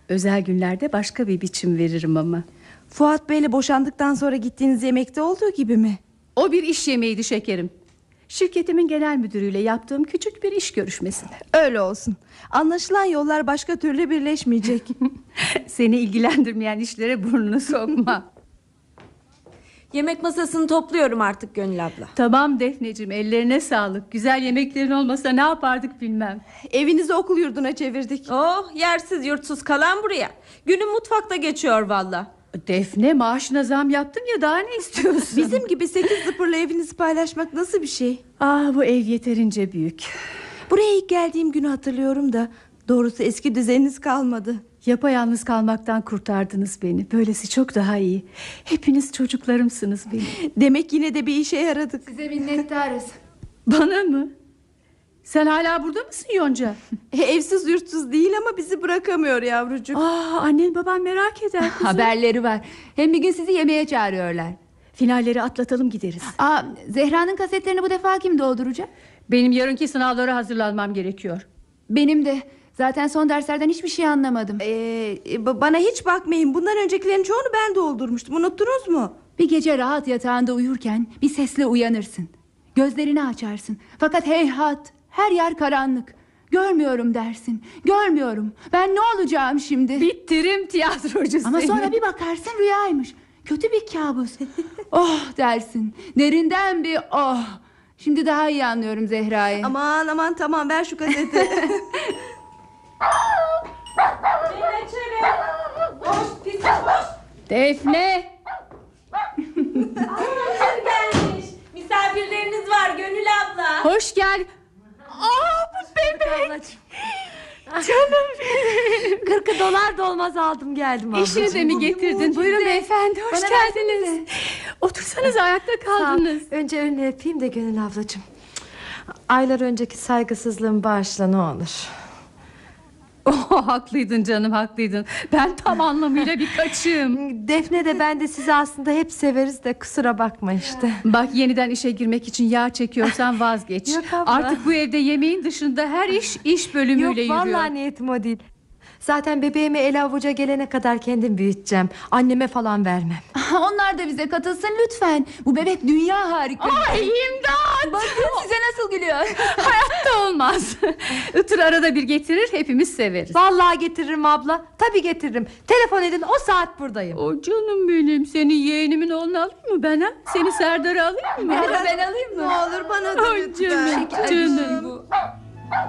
Özel günlerde başka bir biçim veririm ama. Fuat Bey'le boşandıktan sonra gittiğiniz yemekte olduğu gibi mi? O bir iş yemeğiydi şekerim. Şirketimin genel müdürüyle yaptığım küçük bir iş görüşmesi. Öyle olsun. Anlaşılan yollar başka türlü birleşmeyecek. Seni ilgilendirmeyen işlere burnunu sokma. Yemek masasını topluyorum artık Gönül abla. Tamam Defneciğim, ellerine sağlık. Güzel yemeklerin olmasa ne yapardık bilmem. Evinizi okul yurduna çevirdik. Oh, yersiz yurtsuz kalan buraya. Günüm mutfakta geçiyor valla. Defne, maaşına zam yaptım ya, daha ne istiyorsun? Bizim gibi 8 zıpırla evinizi paylaşmak nasıl bir şey? Bu ev yeterince büyük. Buraya ilk geldiğim günü hatırlıyorum da doğrusu eski düzeniniz kalmadı. Yapayalnız kalmaktan kurtardınız beni. Böylesi çok daha iyi. Hepiniz çocuklarımsınız benim. Demek yine de bir işe yaradık. Size minnettarız. Bana mı? Sen hala burada mısın Yonca? Evsiz yurtsuz değil ama bizi bırakamıyor yavrucuk. Annen baban merak eder kızım. Haberleri var. Hem bir gün sizi yemeğe çağırıyorlar. Finalleri atlatalım, gideriz. Zehra'nın kasetlerini bu defa kim dolduracak? Benim yarınki sınavlara hazırlanmam gerekiyor. Benim de. Zaten son derslerden hiçbir şey anlamadım. Bana hiç bakmayın. Bundan öncekilerin çoğunu ben doldurmuştum. Unuttunuz mu? Bir gece rahat yatağında uyurken bir sesle uyanırsın. Gözlerini açarsın. Fakat heyhat, her yer karanlık. Görmüyorum dersin. Görmüyorum. Ben ne olacağım şimdi? Bittirim tiyatrocusu. Ama sonra bir bakarsın rüyaymış. Kötü bir kabus. Oh dersin. Derinden bir oh. Şimdi daha iyi anlıyorum Zehra'yı. Aman tamam, ver şu kaseti. Defne. Gelmiş. Misafirleriniz var Gönül abla. Hoş gel. Bu bebek. Canım. 40 dolar da olmaz aldım geldim. Eşini de mi getirdin? Buyurun beyefendi, hoş geldiniz. Otursanız, ayakta kaldınız. Önce önünü öpeyim de Gönül ablacığım. Aylar önceki saygısızlığımı bağışla ne olur. Haklıydın canım, haklıydın. Ben tam anlamıyla bir kaçığım. Defne de ben de sizi aslında hep severiz de kusura bakma işte. Bak, yeniden işe girmek için yağ çekiyorsan vazgeç. Yok abla. Artık bu evde yemeğin dışında her iş bölümüyle Yok yürüyor. vallahi niyetim o değil. Zaten bebeğimi el avuca gelene kadar kendim büyüteceğim. Anneme falan vermem. Onlar da bize katılsın lütfen. Bu bebek dünya harika. Ay imdat! Bakın size nasıl gülüyor. Hayatta olmaz. Itır arada bir getirir, hepimiz severiz. Vallahi getiririm abla. Tabii getiririm. Telefon edin, o saat buradayım. O canım benim, seni yeğenimin oğlunu alayım mı ben ha? Seni Serdar'a alayım mı? Ben alayım mı? Ne olur bana da Ay lütfen. canım, canım.